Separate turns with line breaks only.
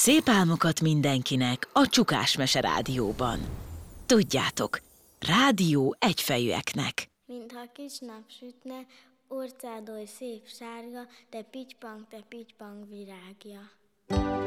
Szép álmokat mindenkinek a Csukás Mese Rádióban. Tudjátok, rádió egyfejűeknek.
Mintha kis nap sütne, orcád oly szép sárga, te pitypang virágja.